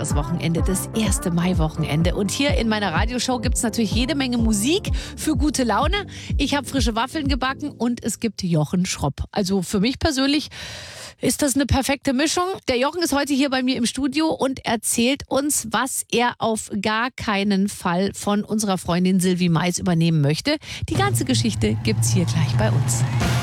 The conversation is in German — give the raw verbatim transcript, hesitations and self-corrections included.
wunderbares Wochenende, das erste Mai-Wochenende. Und hier in meiner Radioshow gibt es natürlich jede Menge Musik für gute Laune. Ich habe frische Waffeln gebacken und es gibt Jochen Schropp. Also für mich persönlich ist das eine perfekte Mischung. Der Jochen ist heute hier bei mir im Studio und erzählt uns, was er auf gar keinen Fall von unserer Freundin Sylvie Mais übernehmen möchte. Die ganze Geschichte gibt's hier gleich bei uns.